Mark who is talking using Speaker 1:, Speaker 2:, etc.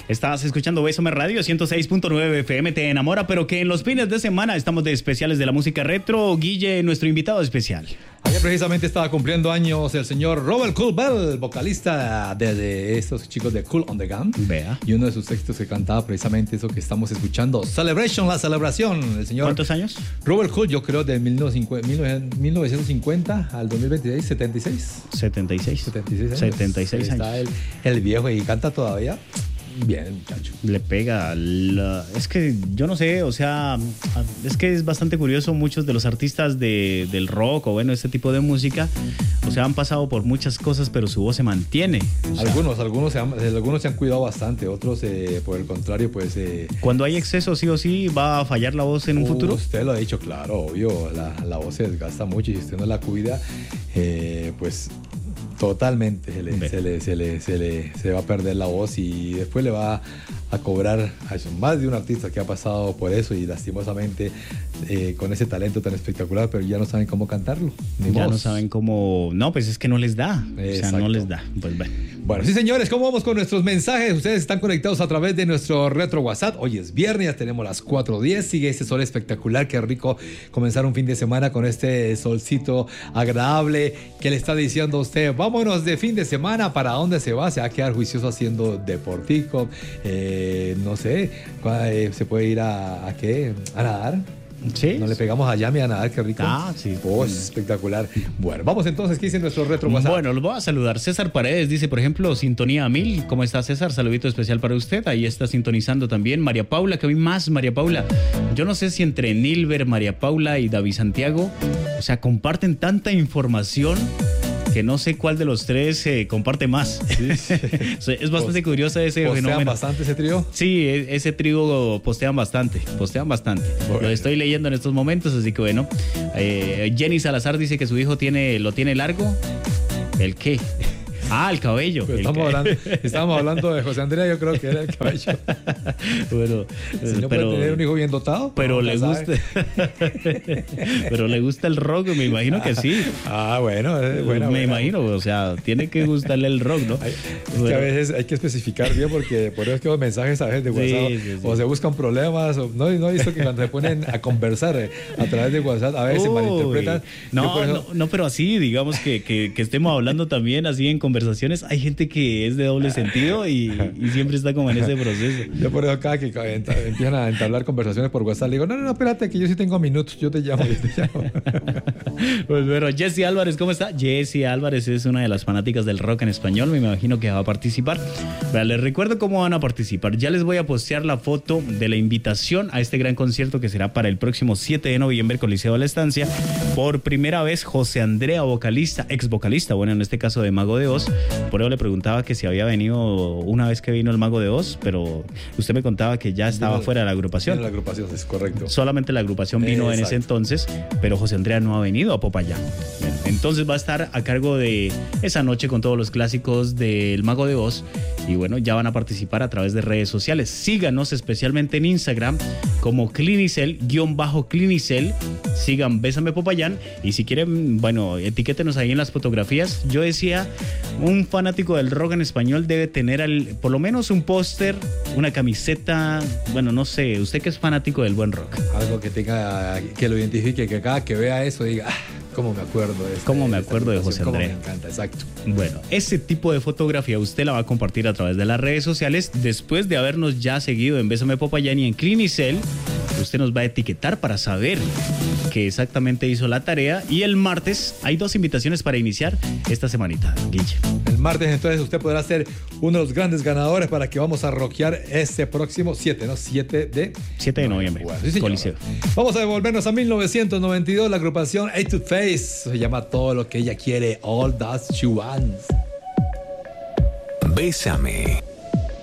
Speaker 1: Estás escuchando Bésame Radio 106.9 FM, te enamora, pero que en los fines de semana estamos de especiales de la música retro. Guille, nuestro invitado especial.
Speaker 2: Ayer precisamente estaba cumpliendo años el señor Robert Cool Bell, vocalista de estos chicos de Kool and the Gang.
Speaker 1: Vea.
Speaker 2: Y uno de sus textos que cantaba precisamente eso que estamos escuchando, Celebration, la celebración. El señor
Speaker 1: ¿Cuántos años?
Speaker 2: Robert Cool, yo creo de 1950 al 2026, 76.
Speaker 1: 76.
Speaker 2: 76 años.
Speaker 1: 76 años.
Speaker 2: Está el viejo y canta todavía. Bien, muchacho.
Speaker 1: Le pega. Es que yo no sé, o sea, es que es bastante curioso. Muchos de los artistas del rock o bueno, este tipo de música, o sea, han pasado por muchas cosas, pero su voz se mantiene. O sea,
Speaker 2: Algunos se han cuidado bastante, otros, por el contrario, pues...
Speaker 1: cuando hay exceso, sí o sí, ¿va a fallar la voz en un futuro?
Speaker 2: Usted lo ha dicho, claro, obvio. La voz se desgasta mucho y si usted no la cuida, pues... Totalmente, se va a perder la voz y después le va a cobrar a más de un artista que ha pasado por eso y lastimosamente con ese talento tan espectacular, pero ya no saben cómo cantarlo.
Speaker 1: Ya no saben cómo... No, pues es que no les da.
Speaker 2: Exacto.
Speaker 1: O sea, no les da. Pues
Speaker 2: bueno, sí, señores, ¿cómo vamos con nuestros mensajes? Ustedes están conectados a través de nuestro retro WhatsApp. Hoy es viernes, ya tenemos las 4:10. Sigue este sol espectacular. Qué rico comenzar un fin de semana con este solcito agradable. ¿Qué le está diciendo a usted? Vámonos de fin de semana. ¿Para dónde se va? ¿Se va a quedar juicioso haciendo deportico? No sé. ¿Se puede ir a qué? ¿A nadar?
Speaker 1: Sí.
Speaker 2: No le pegamos a Yami a nadar, qué rico.
Speaker 1: Ah, sí.
Speaker 2: Oh, es espectacular. Bueno, vamos entonces, ¿qué dice nuestro retro WhatsApp?
Speaker 1: Bueno, los voy a saludar. César Paredes dice, por ejemplo, Sintonía 1000. ¿Cómo está, César? Saludito especial para usted. Ahí está sintonizando también. María Paula, que vi más, María Paula. Yo no sé si entre Nilber, María Paula y David Santiago, o sea, comparten tanta información que no sé cuál de los tres comparte más. Sí. Es bastante curioso ese fenómeno.
Speaker 2: ¿Postean bastante ese trío?
Speaker 1: Sí, ese trío postean bastante. Bueno. Lo estoy leyendo en estos momentos, así que bueno. Jenny Salazar dice que su hijo lo tiene largo. ¿El qué? Ah, el cabello.
Speaker 2: Estábamos hablando de José Andrea, yo creo que era el cabello.
Speaker 1: Bueno,
Speaker 2: si no puede tener un hijo bien dotado.
Speaker 1: Pero le gusta. Pero le gusta el rock, me imagino que sí.
Speaker 2: Ah, bueno.
Speaker 1: Me imagino, o sea, tiene que gustarle el rock, ¿no?
Speaker 2: Que a veces hay que especificar bien porque por eso es que los mensajes a veces de WhatsApp sí. O se buscan problemas, no he visto que cuando se ponen a conversar a través de WhatsApp a veces se malinterpretan.
Speaker 1: No, pero así, digamos que estemos hablando también así en conversaciones. Hay gente que es de doble sentido y siempre está como en ese proceso.
Speaker 2: Yo por eso cada que empiezan a entablar conversaciones por WhatsApp le digo, no, espérate que yo sí tengo minutos, yo te llamo.
Speaker 1: Pues bueno, Jessie Álvarez, ¿cómo está? Jessie Álvarez es una de las fanáticas del rock en español, me imagino que va a participar. Pero les recuerdo cómo van a participar. Ya les voy a postear la foto de la invitación a este gran concierto que será para el próximo 7 de noviembre con Liceo de la Estancia. Por primera vez, José Andrea, vocalista, ex vocalista, bueno, en este caso de Mago de Oz. Por eso le preguntaba que si había venido una vez que vino el Mago de Oz, pero usted me contaba que ya estaba fuera de la agrupación.
Speaker 2: En la agrupación, es correcto.
Speaker 1: Solamente la agrupación vino en ese entonces, pero José Andrea no ha venido a Popayán. Bueno, entonces va a estar a cargo de esa noche con todos los clásicos del Mago de Oz. Y bueno, ya van a participar a través de redes sociales. Síganos especialmente en Instagram como Clinicel_Clinicel. Sigan Bésame Popayán. Y si quieren, bueno, etiquétenos ahí en las fotografías. Yo decía, un fanático del rock en español debe tener por lo menos un póster, una camiseta. Bueno, no sé, usted que es fanático del buen rock.
Speaker 2: Algo que tenga, que lo identifique, que cada que vea eso diga, ¿cómo me acuerdo de esto?
Speaker 1: ¿Cómo me acuerdo de José Andrea?
Speaker 2: Me encanta, exacto.
Speaker 1: Bueno, ese tipo de fotografía usted la va a compartir a través de las redes sociales después de habernos ya seguido en Bésame Popayán y en Clinicel. Usted nos va a etiquetar para saber que exactamente hizo la tarea. Y el martes hay 2 invitaciones para iniciar esta semanita, Guille.
Speaker 2: El martes entonces usted podrá ser uno de los grandes ganadores para que vamos a rockear este próximo 7 de
Speaker 1: noviembre.
Speaker 2: Bueno, sí,
Speaker 1: Coliseo.
Speaker 2: Vamos a devolvernos a 1992, la agrupación A to Face. Se llama Todo lo que ella quiere, All That She Wants.
Speaker 3: Bésame.